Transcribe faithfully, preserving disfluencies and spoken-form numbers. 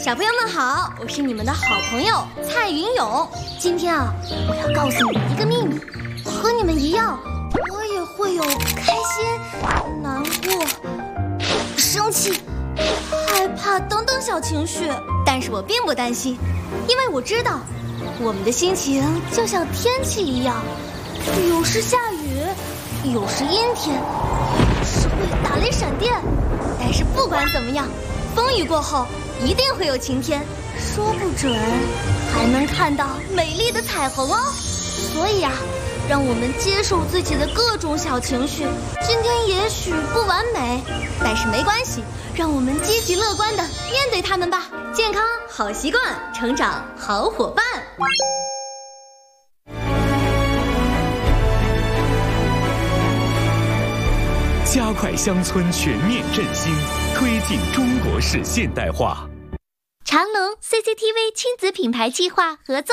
小朋友们好，我是你们的好朋友蔡云勇。今天啊，我要告诉你们一个秘密，和你们一样，我也会有开心、难过、生气、害怕等等小情绪。但是我并不担心，因为我知道，我们的心情就像天气一样，有时下雨，有时阴天，有时会打雷闪电。但是不管怎么样，风雨过后一定会有晴天，说不准还能看到美丽的彩虹哦。所以啊，让我们接受自己的各种小情绪。今天也许不完美，但是没关系，让我们积极乐观地面对它们吧。健康好习惯，成长好伙伴。 加快乡村全面振兴，推进中国式现代化。 长隆 C C T V 亲子品牌计划合作